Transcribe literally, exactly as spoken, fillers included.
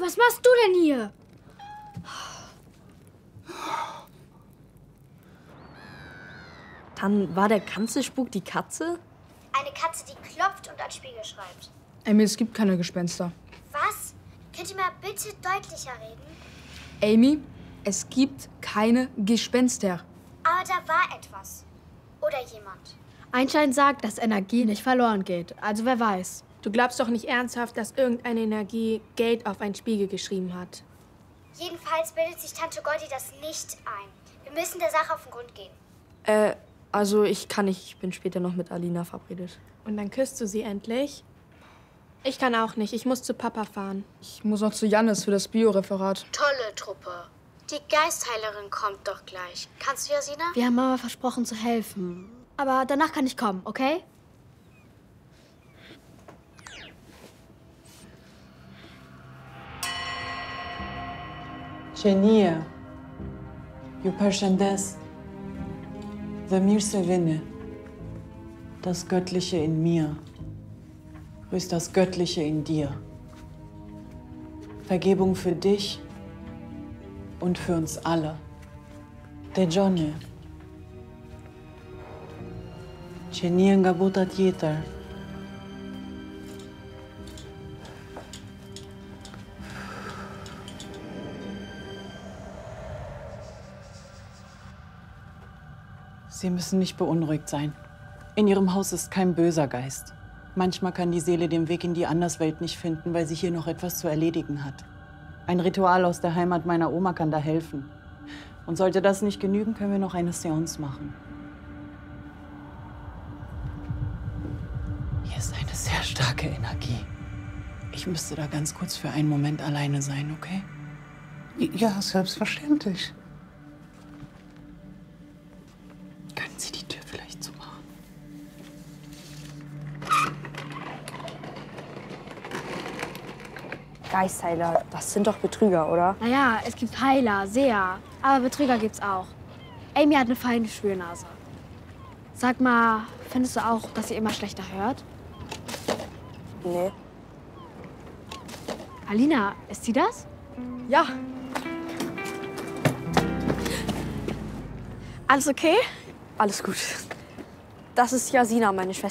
Was machst du denn hier? Dann war der Kanzelspuk die Katze? Eine Katze, die klopft und an Spiegel schreibt. Amy, es gibt keine Gespenster. Was? Könnt ihr mal bitte deutlicher reden? Amy, es gibt keine Gespenster. Aber da war etwas. Oder jemand. Einstein sagt, dass Energie nicht verloren geht. Also wer weiß. Du glaubst doch nicht ernsthaft, dass irgendeine Energie Geld auf einen Spiegel geschrieben hat. Jedenfalls bildet sich Tante Goldie das nicht ein. Wir müssen der Sache auf den Grund gehen. Äh, also ich kann nicht. Ich bin später noch mit Alina verabredet. Und dann küsst du sie endlich? Ich kann auch nicht. Ich muss zu Papa fahren. Ich muss noch zu Jannis für das Bioreferat. Tolle Truppe. Die Geistheilerin kommt doch gleich. Kannst du, Jasina? Wir haben Mama versprochen zu helfen. Aber danach kann ich kommen, okay? Qenia, ju përshëndes dhe mirë se vini. Das Göttliche in mir grüßt das Göttliche in dir. Vergebung für dich und für uns alle. Dëgjoni. Qenia nga bota tjetër. Sie müssen nicht beunruhigt sein. In Ihrem Haus ist kein böser Geist. Manchmal kann die Seele den Weg in die Anderswelt nicht finden, weil sie hier noch etwas zu erledigen hat. Ein Ritual aus der Heimat meiner Oma kann da helfen. Und sollte das nicht genügen, können wir noch eine Seance machen. Hier ist eine sehr starke Energie. Ich müsste da ganz kurz für einen Moment alleine sein, okay? Ja, selbstverständlich. Können Sie die Tür vielleicht zumachen? Geistheiler, das sind doch Betrüger, oder? Naja, es gibt Heiler, Seher. Aber Betrüger gibt's auch. Amy hat eine feine Spürnase. Sag mal, findest du auch, dass sie immer schlechter hört? Nee. Alina, ist sie das? Ja. Alles okay? Alles gut. Das ist Jasina, meine Schwester.